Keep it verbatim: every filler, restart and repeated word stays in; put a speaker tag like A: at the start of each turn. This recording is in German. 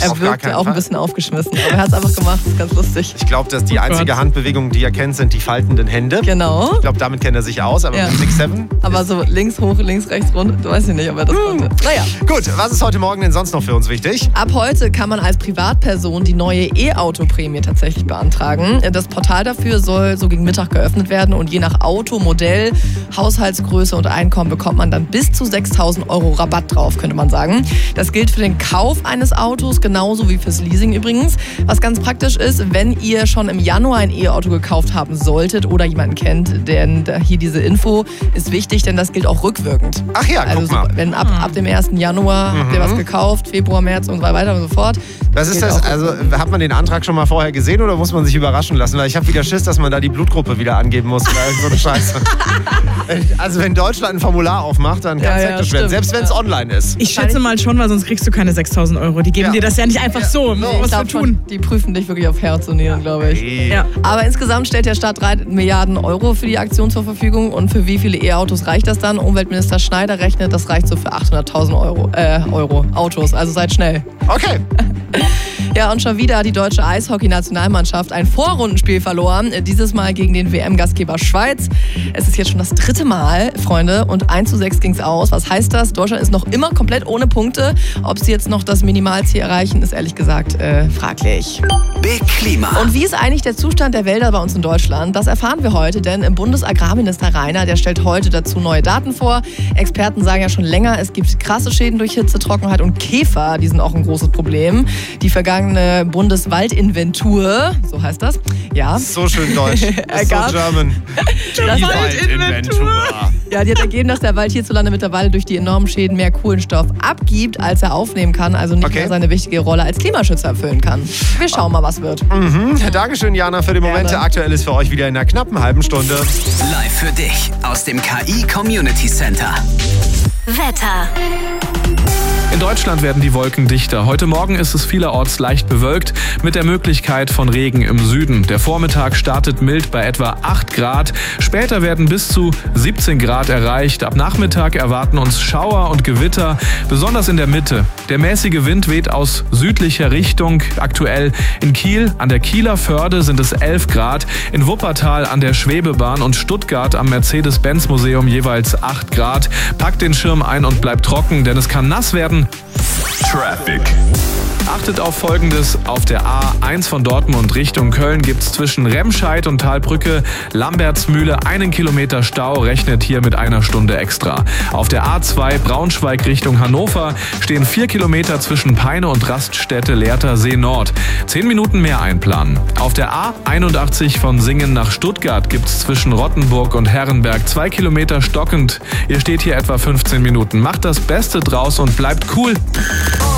A: Er
B: auf gar
A: wirkte
B: keinen
A: auch
B: Fall.
A: ein bisschen aufgeschmissen, aber er hat es einfach gemacht, das ist ganz lustig.
B: Ich glaube, dass die
C: Oh
B: einzige
C: Gott.
B: Handbewegung, die er kennt, sind die faltenden Hände.
A: Genau.
B: Ich glaube, damit kennt er sich aus, aber
A: Ja.
B: mit sechs sieben.
A: Aber so links hoch, links rechts rund, weiß ich nicht, ob er das konnte. Naja.
B: Gut, was ist heute Morgen denn sonst noch für uns wichtig?
A: Ab heute kann man als Privatperson die neue E-Auto-Prämie tatsächlich beantragen. Das Portal dafür soll so gegen Mittag geöffnet werden und je nach Auto, Modell, Haushaltsgröße und Einkommen bekommt man dann bis zu sechstausend Euro Rabatt drauf, könnte man sagen. Das gilt für den Kauf eines Autos, genauso wie fürs Leasing übrigens. Was ganz praktisch ist, wenn ihr schon im Januar ein E-Auto gekauft haben solltet oder jemanden kennt, denn hier diese Info ist wichtig, denn das gilt auch rückwirkend.
B: Ach ja,
A: Also
B: guck
A: so,
B: mal.
A: wenn ab, ab dem ersten Januar habt ihr was gekauft, Februar, März und so weiter und so fort.
B: Das ist
A: gilt
B: das,
A: auch
B: also
A: rückwirkend.
B: hat man den Antrag schon mal vorher gesehen oder muss man sich überraschen lassen? Weil ich habe wieder Schiss, dass man da die Blutgruppe wieder angeben muss oder irgend so eine Scheiße. Also wenn Deutschland ein Formular aufmacht, dann kann
A: Ja,
B: es
A: ja,
B: hektisch werden,
A: stimmt.
B: selbst wenn es
A: Ja.
B: online ist.
C: Ich schätze mal schon, weil sonst kriegst du keine sechstausend Euro. Die geben
B: Ja.
C: dir das ja nicht einfach so.
B: Ja.
C: Was
A: Ich
C: wir
A: glaube
C: tun.
A: schon, die prüfen dich wirklich auf Herz und Nieren, glaube ich.
B: Hey.
C: Ja.
A: Aber insgesamt stellt der Staat drei Milliarden Euro für die Aktion zur Verfügung. Und für wie viele E-Autos reicht das dann? Umweltminister Schneider rechnet, das reicht so für achthunderttausend Euro, äh, Euro Autos. Also seid schnell.
B: Okay.
A: Ja, und schon wieder hat die deutsche Eishockey-Nationalmannschaft ein Vorrundenspiel verloren. Dieses Mal gegen den W M-Gastgeber Schweiz. Es ist jetzt schon das dritte Mal, Freunde, und eins zu sechs ging es aus. Was heißt das? Deutschland ist noch immer komplett ohne Punkte. Ob sie jetzt noch das Minimalziel erreichen, ist ehrlich gesagt äh, fraglich.
D: Big Klima.
A: Und wie ist eigentlich der Zustand der Wälder bei uns in Deutschland? Das erfahren wir heute, denn im Bundesagrarminister Rainer, der stellt heute dazu neue Daten vor. Experten sagen ja schon länger, es gibt krasse Schäden durch Hitze, Trockenheit und Käfer. Die sind auch ein großes Problem. Die vergangene Bundeswaldinventur, so heißt das, ja,
B: So schön deutsch. Ist so
A: Ergab-
B: German.
A: das
B: Die
A: war,
B: Waldinventur.
A: ja, die hat ergeben, dass der Wald hierzulande mittlerweile durch die enormen Schäden mehr Kohlenstoff abgibt, als er aufnehmen kann, also nicht
B: Okay.
A: mehr seine wichtige Rolle als Klimaschützer erfüllen kann. Wir schauen mal, was wird.
B: Mhm. Dankeschön, Jana, für den Moment.
A: Gerne.
B: Aktuell ist für euch wieder in einer knappen halben Stunde.
D: Live für dich aus dem K I Community Center.
E: Wetter.
F: In Deutschland werden die Wolken dichter. Heute Morgen ist es vielerorts leicht bewölkt mit der Möglichkeit von Regen im Süden. Der Vormittag startet mild bei etwa acht Grad. Später werden bis zu siebzehn Grad erreicht. Ab Nachmittag erwarten uns Schauer und Gewitter, besonders in der Mitte. Der mäßige Wind weht aus südlicher Richtung. Aktuell in Kiel an der Kieler Förde sind es elf Grad. In Wuppertal an der Schwebebahn und Stuttgart am Mercedes-Benz-Museum jeweils acht Grad. Packt den Schirm ein und bleibt trocken, denn es kann nass werden.
G: Traffic.
F: Achtet auf Folgendes. Auf der A eins von Dortmund Richtung Köln gibt es zwischen Remscheid und Talbrücke Lambertsmühle einen Kilometer Stau, rechnet hier mit einer Stunde extra. Auf der A zwei Braunschweig Richtung Hannover stehen vier Kilometer zwischen Peine und Raststätte Lehrter See Nord. Zehn Minuten mehr einplanen. Auf der A einundachtzig von Singen nach Stuttgart gibt es zwischen Rottenburg und Herrenberg zwei Kilometer stockend. Ihr steht hier etwa fünfzehn Minuten. Macht das Beste draus und bleibt cool.